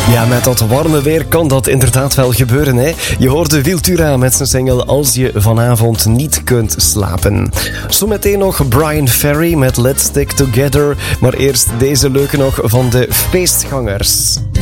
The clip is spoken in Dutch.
Ja, met dat warme weer kan dat inderdaad wel gebeuren, hè. Je hoorde Wiltura met zijn single Als je vanavond niet kunt slapen. Zometeen nog Brian Ferry met Let's Stick Together. Maar eerst deze leuke nog van de feestgangers.